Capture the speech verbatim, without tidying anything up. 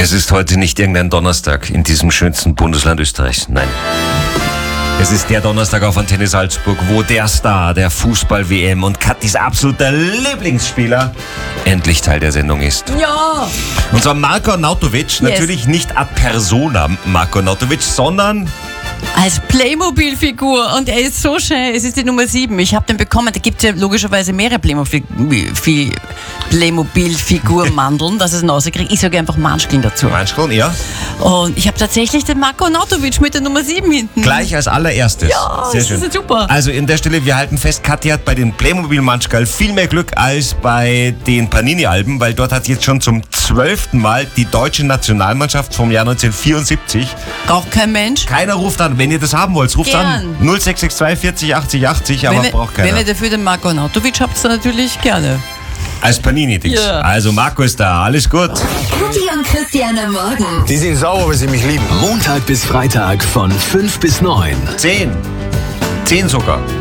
Es ist heute nicht irgendein Donnerstag in diesem schönsten Bundesland Österreichs. Nein. Es ist der Donnerstag auf Antenne Salzburg, wo der Star der Fußball-W M und Katis absoluter Lieblingsspieler endlich Teil der Sendung ist. Ja! Und zwar Marko Arnautovic, yes. Natürlich nicht ad persona Marko Arnautovic, sondern als Playmobil-Figur, und er ist so schön. Es ist die Nummer sieben. Ich habe den bekommen. Da gibt es ja logischerweise mehrere Playmobil-Figur-Mandeln, dass es ihn rauskriegt. Ich sage einfach Manschkeln dazu. Manschkeln, ja. Und ich habe tatsächlich den Marko Arnautovic mit der Nummer sieben hinten. Gleich als allererstes. Ja, sehr das schön. ist super. Also in der Stelle, wir halten fest, Kathi hat bei den Playmobil-Manschkel viel mehr Glück als bei den Panini-Alben, weil dort hat jetzt schon zum zwölften Mal die deutsche Nationalmannschaft vom Jahr neunzehnhundertvierundsiebzig. Braucht kein Mensch. Keiner ruft an. Wenn ihr das haben wollt, ruft Gern. an. null sechs sechs zwei vierzig achtzig achtzig, aber wenn braucht wir, keiner. Wenn ihr dafür den Marko Arnautovic habt, dann natürlich gerne. Als Panini-Dings. Ja. Also Marco ist da, alles gut. Kathi und Christian am Morgen. Die sind sauer, weil sie mich lieben. Montag bis Freitag von fünf bis neun. Zehn. Zehn sogar.